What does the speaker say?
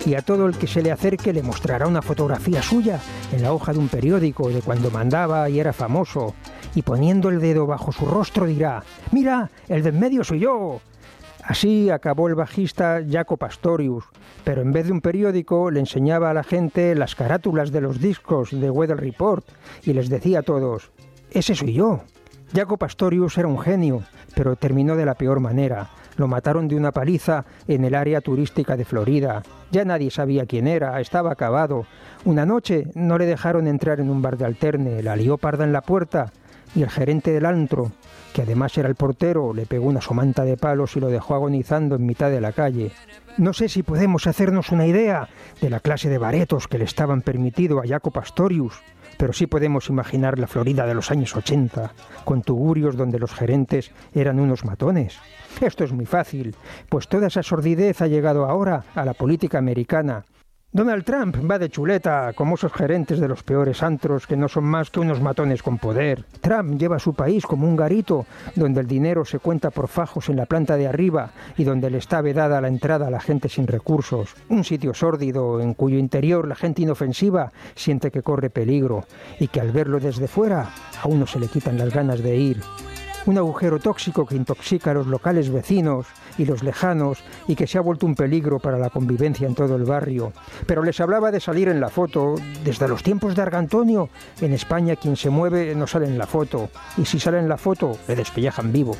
y a todo el que se le acerque le mostrará una fotografía suya en la hoja de un periódico de cuando mandaba y era famoso, y poniendo el dedo bajo su rostro dirá: «Mira, el de en medio soy yo». Así acabó el bajista Jaco Pastorius, pero en vez de un periódico le enseñaba a la gente las carátulas de los discos de Weather Report y les decía a todos: «Ese soy yo». Jaco Pastorius era un genio, pero terminó de la peor manera. Lo mataron de una paliza en el área turística de Florida. Ya nadie sabía quién era, estaba acabado. Una noche no le dejaron entrar en un bar de alterne, la lió parda en la puerta y el gerente del antro, que además era el portero, le pegó una somanta de palos y lo dejó agonizando en mitad de la calle. No sé si podemos hacernos una idea de la clase de baretos que le estaban permitido a Jaco Pastorius, pero sí podemos imaginar la Florida de los años 80, con tugurios donde los gerentes eran unos matones. Esto es muy fácil, pues toda esa sordidez ha llegado ahora a la política americana. Donald Trump va de chuleta, como esos gerentes de los peores antros que no son más que unos matones con poder. Trump lleva a su país como un garito, donde el dinero se cuenta por fajos en la planta de arriba y donde le está vedada la entrada a la gente sin recursos. Un sitio sórdido en cuyo interior la gente inofensiva siente que corre peligro y que al verlo desde fuera a uno se le quitan las ganas de ir. Un agujero tóxico que intoxica a los locales vecinos y los lejanos y que se ha vuelto un peligro para la convivencia en todo el barrio. Pero les hablaba de salir en la foto. Desde los tiempos de Argantonio, en España quien se mueve no sale en la foto. Y si sale en la foto, le despellejan vivo.